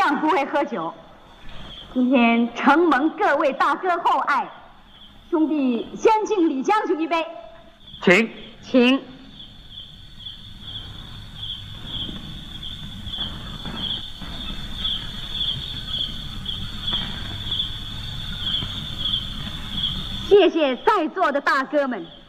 样不会喝酒。今天承蒙各位大哥厚爱，兄弟先敬李将军一杯。 请， 请。谢谢在座的大哥们。